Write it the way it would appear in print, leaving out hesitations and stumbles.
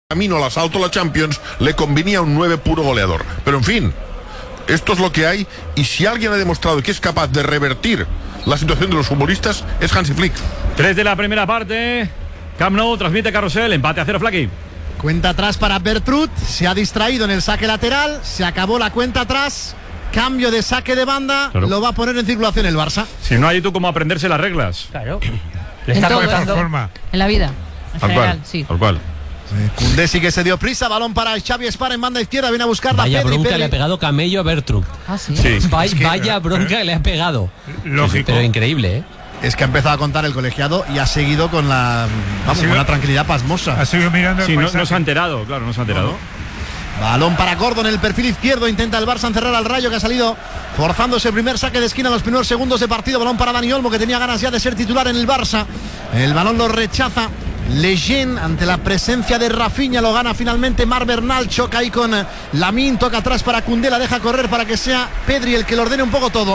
camino al asalto a la Champions le convenía un 9 puro goleador. Pero en fin, esto es lo que hay, y si alguien ha demostrado que es capaz de revertir la situación de los futbolistas es Hansi Flick. 3 de la primera parte. Camp Nou transmite Carrusel, empate a 0, Flaky. Cuenta atrás para Bertrud, se ha distraído en el saque lateral, se acabó la cuenta atrás, cambio de saque de banda, claro. Lo va a poner en circulación el Barça. Si no hay tú cómo aprenderse las reglas. Claro. Le está contando en la vida. En general, sí. Tal cual. Koundé sí que se dio prisa, balón para Xavi Espar en banda izquierda, viene a buscar la Vaya bronca le ha pegado Camello a Bertrud. Ah, sí. Vaya bronca le ha pegado. Lógico. Pero increíble, ¿eh? Es que ha empezado a contar el colegiado y ha seguido con la con una tranquilidad pasmosa. Ha seguido mirando el no se ha enterado, claro, no se ha enterado. Balón para Gordon en el perfil izquierdo, intenta el Barça encerrar al Rayo, que ha salido forzándose el primer saque de esquina en los primeros segundos de partido. Balón para Dani Olmo, que tenía ganas ya de ser titular en el Barça. El balón lo rechaza Lejeune ante la presencia de Rafinha, lo gana finalmente Marc Bernal, choca ahí con Lamine, toca atrás para Koundé, la deja correr para que sea Pedri el que lo ordene un poco todo.